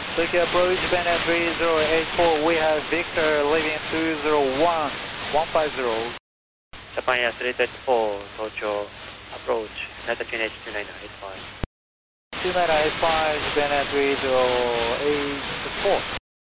Tokyo approach, Bennett 3084, we have Victor leaving 201-150. Japan Air 334, Tokyo approach, Delta QNH 29985. 29985, Bennett 3084.